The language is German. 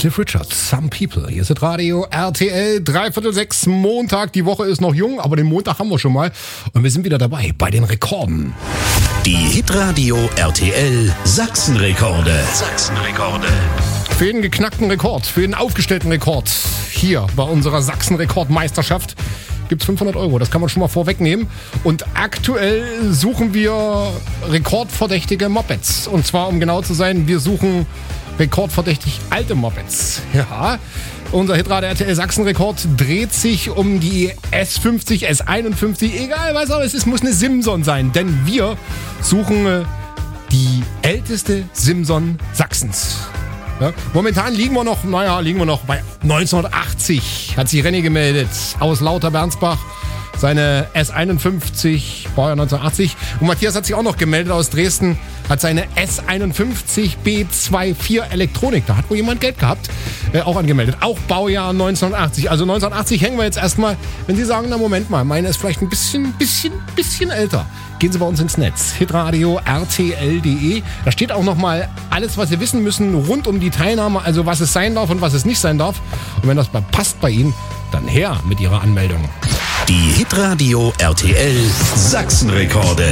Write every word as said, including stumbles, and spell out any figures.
Cliff Richard, Some People. Hier ist das Radio R T L, dreiviertel sechs, Montag. Die Woche ist noch jung, aber den Montag haben wir schon mal. Und wir sind wieder dabei bei den Rekorden. Die Hitradio R T L Sachsenrekorde. Sachsenrekorde. Für jeden geknackten Rekord, für jeden aufgestellten Rekord hier bei unserer Sachsenrekordmeisterschaft gibt's fünfhundert Euro. Das kann man schon mal vorwegnehmen. Und aktuell suchen wir rekordverdächtige Mopeds. Und zwar, um genau zu sein, wir suchen rekordverdächtig alte Mopeds. Ja, unser Hitradio R T L Sachsenrekord dreht sich um die S fünfzig, S einundfünfzig, egal was auch es ist, muss eine Simson sein. Denn wir suchen die älteste Simson Sachsens. Ja, momentan liegen wir noch, naja, liegen wir noch bei neunzehnhundertachtzig. Hat sich Renny gemeldet aus Lauter-Bernsbach. Seine S einundfünfzig, Baujahr neunzehnhundertachtzig. Und Matthias hat sich auch noch gemeldet aus Dresden. Hat seine S einundfünfzig B vierundzwanzig Elektronik. Da hat wohl jemand Geld gehabt. Äh, auch angemeldet. Auch Baujahr neunzehnhundertachtzig. Also neunzehnhundertachtzig hängen wir jetzt erstmal. Wenn Sie sagen, na Moment mal, meine ist vielleicht ein bisschen, bisschen, bisschen älter. Gehen Sie bei uns ins Netz. hitradio R T L punkt de. Da steht auch nochmal alles, was Sie wissen müssen rund um die Teilnahme. Also was es sein darf und was es nicht sein darf. Und wenn das passt bei Ihnen, dann her mit Ihrer Anmeldung. Die Hitradio R T L Sachsenrekorde.